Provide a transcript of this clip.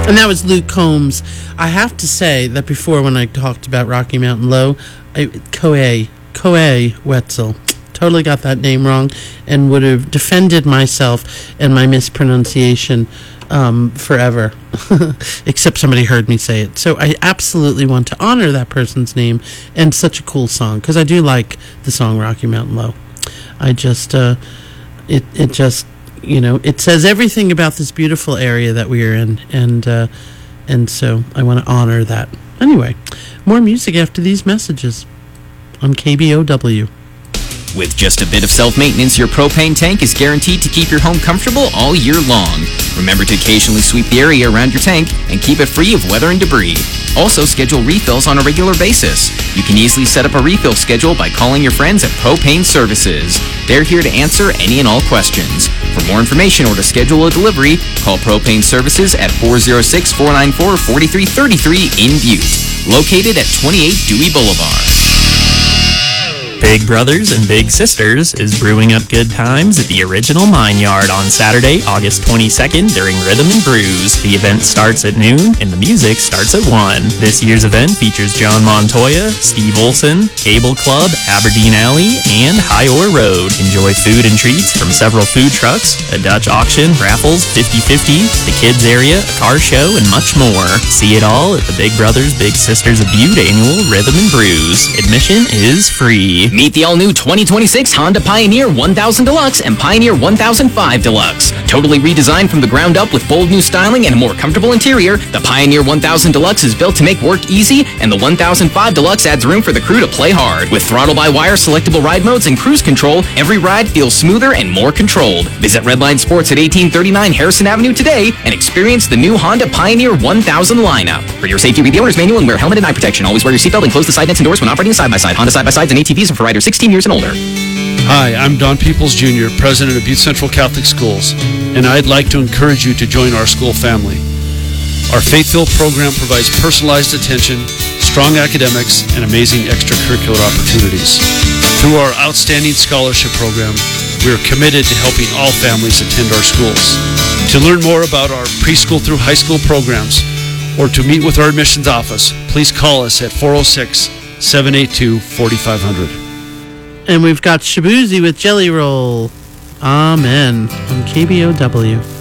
And that was Luke Combs. I have to say that before, when I talked about Rocky Mountain Low, Koei Wetzel. Totally got that name wrong and would have defended myself and my mispronunciation forever. Except somebody heard me say it. So I absolutely want to honor that person's name and such a cool song, because I do like the song Rocky Mountain Low. I just, it just, it says everything about this beautiful area that we are in, and so I want to honor that. Anyway, more music after these messages on KBOW. With just a bit of self-maintenance, your propane tank is guaranteed to keep your home comfortable all year long. Remember to occasionally sweep the area around your tank and keep it free of weather and debris. Also, schedule refills on a regular basis. You can easily set up a refill schedule by calling your friends at Propane Services. They're here to answer any and all questions. For more information or to schedule a delivery, call Propane Services at 406-494-4333 in Butte. Located at 28 Dewey Boulevard. Big Brothers and Big Sisters is brewing up good times at the Original Mine Yard on Saturday, August 22nd during Rhythm and Brews. The event starts at noon and the music starts at 1. This year's event features John Montoya, Steve Olson, Cable Club, Aberdeen Alley, and High Ore Road. Enjoy food and treats from several food trucks, a Dutch auction, raffles, 50-50, the kids area, a car show, and much more. See it all at the Big Brothers Big Sisters of Butte annual Rhythm and Brews. Admission is free. Meet the all-new 2026 Honda Pioneer 1000 Deluxe and Pioneer 1005 Deluxe. Totally redesigned from the ground up with bold new styling and a more comfortable interior, the Pioneer 1000 Deluxe is built to make work easy, and the 1005 Deluxe adds room for the crew to play hard. With throttle-by-wire selectable ride modes and cruise control, every ride feels smoother and more controlled. Visit Redline Sports at 1839 Harrison Avenue today and experience the new Honda Pioneer 1000 lineup. For your safety, read the owner's manual and wear helmet and eye protection. Always wear your seatbelt and close the side nets and doors when operating side-by-side. Honda side-by-sides and ATVs are for riders 16 years and older. Hi, I'm Don Peoples Jr., President of Butte Central Catholic Schools, and I'd like to encourage you to join our school family. Our faith-filled program provides personalized attention, strong academics, and amazing extracurricular opportunities. Through our outstanding scholarship program, we are committed to helping all families attend our schools. To learn more about our preschool through high school programs or to meet with our admissions office, please call us at 406-782-4500. And we've got Shabuzi with Jelly Roll. Amen. On KBOW.